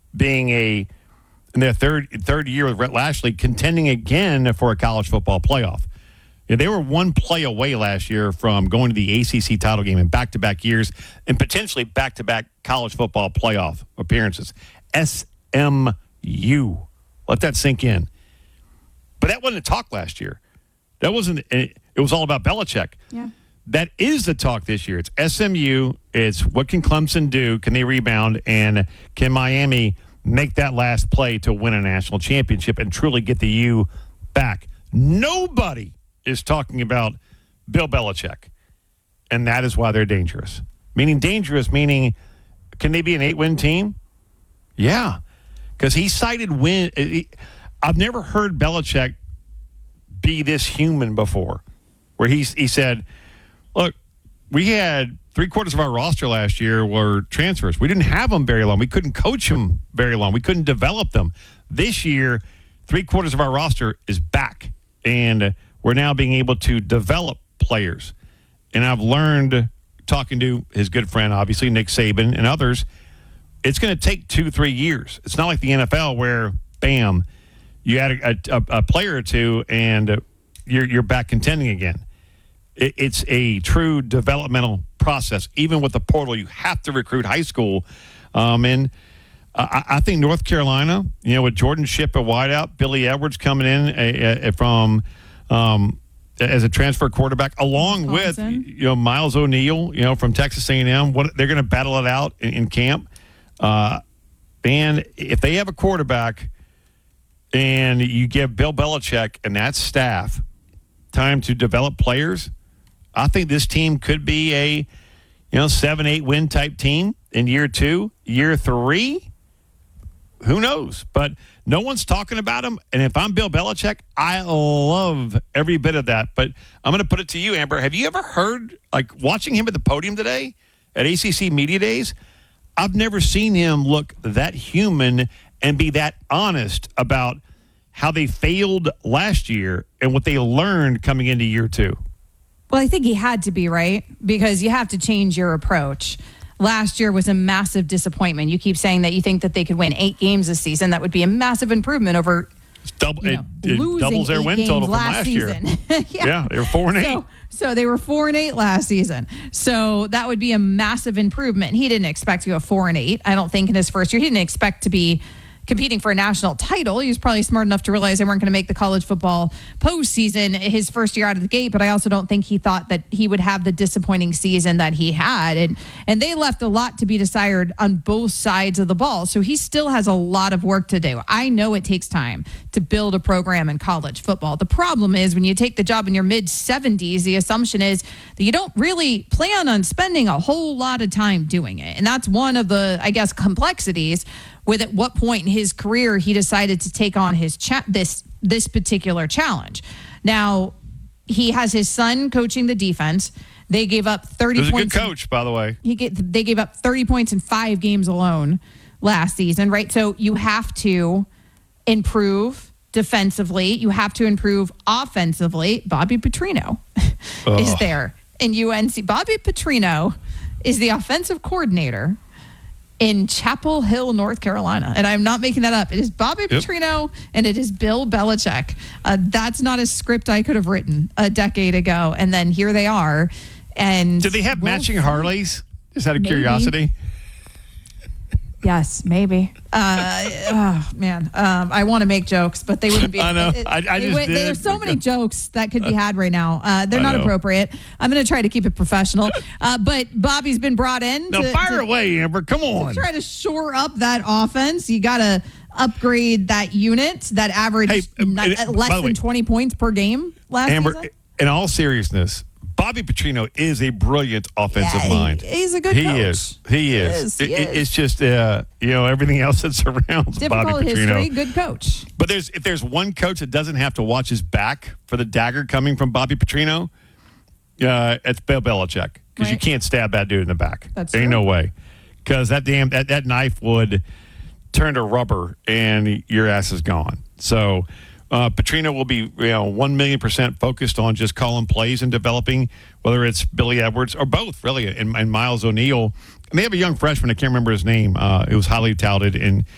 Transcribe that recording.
being in their third year with Rhett Lashley, contending again for a college football playoff. They were one play away last year from going to the ACC title game in back-to-back years and potentially back-to-back college football playoff appearances. SMU. Let that sink in. But that wasn't the talk last year. That wasn't. It was all about Belichick. Yeah. That is the talk this year. It's SMU. It's what can Clemson do? Can they rebound? And can Miami make that last play to win a national championship and truly get the U back? Nobody is talking about Bill Belichick, and that is why they're dangerous. Meaning, can they be an 8-win team? Yeah, because he cited win. I've never heard Belichick be this human before, where he said, look, we had 3/4 of our roster last year were transfers. We didn't have them very long. We couldn't coach them very long. We couldn't develop them. This year, 3/4 of our roster is back, and we're now being able to develop players. And I've learned, talking to his good friend, obviously, Nick Saban and others, it's going to take 2-3 years. It's not like the NFL where, bam, you add a player or two and you're back contending again. It's a true developmental process. Even with the portal, you have to recruit high school. And I think North Carolina, with Jordan Shipp at wideout, Billy Edwards coming in from as a transfer quarterback, along with Miles O'Neill, from Texas A&M. They're going to battle it out in camp. And if they have a quarterback and you give Bill Belichick and that staff time to develop players, I think this team could be a 7-8 win type team in year 2. Year 3, who knows? But no one's talking about him. And if I'm Bill Belichick, I love every bit of that. But I'm going to put it to you, Amber. Have you ever heard, watching him at the podium today at ACC Media Days, I've never seen him look that human and be that honest about how they failed last year and what they learned coming into year 2. Well, I think he had to be, right? Because you have to change your approach. Last year was a massive disappointment. You keep saying that you think that they could win 8 games this season. That would be a massive improvement over it doubles their win total from last year. Yeah, they were 4-8. So they were 4-8 last season. So that would be a massive improvement. He didn't expect to go 4-8. I don't think in his first year. He didn't expect to be competing for a national title. He was probably smart enough to realize they weren't going to make the college football postseason his first year out of the gate, but I also don't think he thought that he would have the disappointing season that he had. And they left a lot to be desired on both sides of the ball. So he still has a lot of work to do. I know it takes time to build a program in college football. The problem is when you take the job in your mid-70s, the assumption is that you don't really plan on spending a whole lot of time doing it. And that's one of the, complexities with at what point in his career he decided to take on his this particular challenge. Now, he has his son coaching the defense. They gave up 30 points. He was a good coach, by the way. They gave up 30 points in 5 games alone last season, right? So you have to improve defensively. You have to improve offensively. Bobby Petrino is there in UNC. Bobby Petrino is the offensive coordinator in Chapel Hill, North Carolina. And I'm not making that up. It is Bobby Petrino and it is Bill Belichick. That's not a script I could have written a decade ago. And then here they are. And do they have matching Harleys? Just out of curiosity. Yes, maybe. Man. I want to make jokes, but they wouldn't be. I know. There's so many jokes that could be had right now. They're not appropriate. I'm going to try to keep it professional. But Bobby's been brought in. Now fire away, Amber. Come on. To try to shore up that offense. You got to upgrade that unit that averaged less than 20 points per game last Amber, season. In all seriousness, Bobby Petrino is a brilliant offensive mind. He's a good coach. He is. It's just, everything else that surrounds Bobby Petrino. History, good coach. But if there's one coach that doesn't have to watch his back for the dagger coming from Bobby Petrino, it's Bill Belichick. Because you can't stab that dude in the back. That's There ain't true. no way. Because that knife would turn to rubber and your ass is gone. So Petrino will be 1,000,000% focused on just calling plays and developing, whether it's Billy Edwards or both, really, and Miles O'Neill. And they have a young freshman. I can't remember his name. It was highly touted, and